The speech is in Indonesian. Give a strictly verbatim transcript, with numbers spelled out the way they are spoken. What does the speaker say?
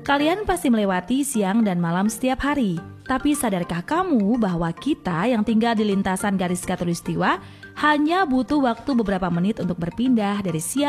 Kalian pasti melewati siang dan malam setiap hari. Tapi sadarkah kamu bahwa kita yang tinggal di lintasan garis khatulistiwa hanya butuh waktu beberapa menit untuk berpindah dari siang